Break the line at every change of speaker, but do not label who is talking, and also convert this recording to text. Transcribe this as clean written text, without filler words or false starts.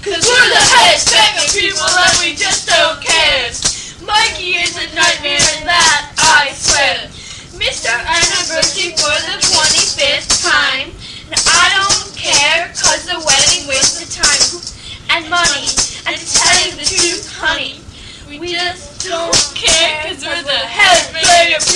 'cause we're the Hispanic people and we just don't care. Mikey is a nightmare and that I swear. Mr. Anniversary for the 25th time, and I don't care 'cause the wedding wastes the time and money, and to tell you the truth, honey, we just don't care 'cause we're the Hispanic